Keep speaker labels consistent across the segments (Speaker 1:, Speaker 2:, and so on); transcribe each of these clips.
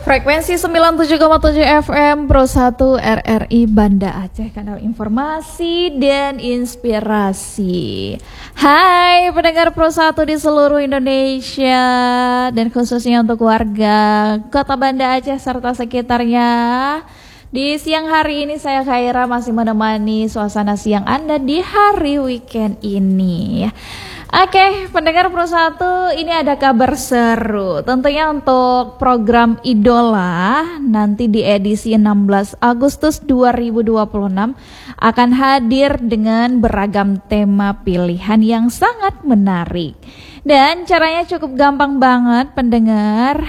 Speaker 1: Frekuensi 97,7 FM Pro 1 RRI Banda Aceh, kanal informasi dan inspirasi. Hai pendengar Pro 1 di seluruh Indonesia dan khususnya untuk warga Kota Banda Aceh serta sekitarnya. Di siang hari ini saya Khaira masih menemani suasana siang Anda di hari weekend ini. Oke, pendengar Pro 1, ini ada kabar seru. Tentunya untuk program Idola nanti di edisi 16 Agustus 2026 akan hadir dengan beragam tema pilihan yang sangat menarik. Dan caranya cukup gampang banget pendengar.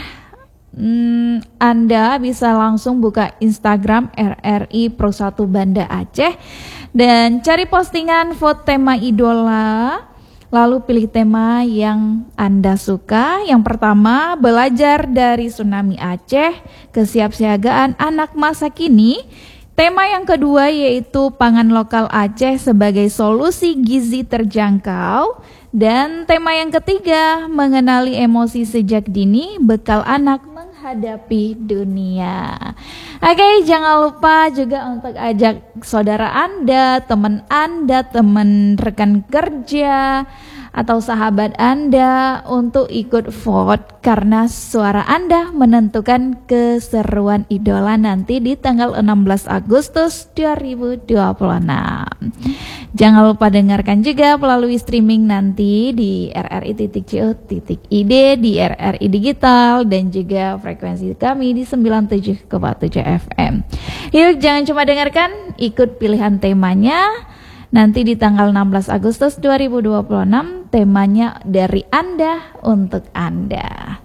Speaker 1: Anda bisa langsung buka Instagram RRI Pro 1 Banda Aceh dan cari postingan vote tema Idola. Lalu pilih tema yang Anda suka. Yang pertama, belajar dari tsunami Aceh, kesiapsiagaan anak masa kini. Tema yang kedua yaitu pangan lokal Aceh sebagai solusi gizi terjangkau. Dan tema yang ketiga, mengenali emosi sejak dini, bekal anak menghadapi dunia. Oke, jangan lupa juga untuk ajak saudara Anda, teman rekan kerja, atau sahabat Anda untuk ikut vote karena suara Anda menentukan keseruan Idola nanti di tanggal 16 Agustus 2026. Jangan lupa dengarkan juga melalui streaming nanti di rri.co.id, di RRI Digital, dan juga frekuensi kami di 97,7 FM. Yuk, jangan cuma dengarkan, ikut pilihan temanya. Nanti di tanggal 16 Agustus 2026 temanya dari Anda untuk Anda.